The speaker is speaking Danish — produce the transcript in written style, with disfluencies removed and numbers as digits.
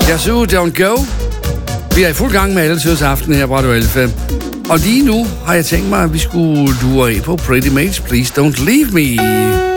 Yazoo, Don't Go. Vi er i fuld gang med alle tids aften her på Radio Alfa. Og lige nu har jeg tænkt mig, at vi skulle lure af på Pretty Mates, Please Don't Leave Me.